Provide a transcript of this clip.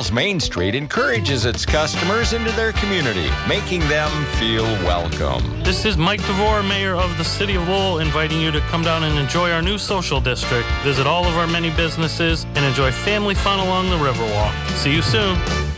Lowell's Main Street encourages its customers into their community, making them feel welcome. This is Mike DeVore, Mayor of the City of Lowell, inviting you to come down and enjoy our new social district, visit all of our many businesses, and enjoy family fun along the Riverwalk. See you soon.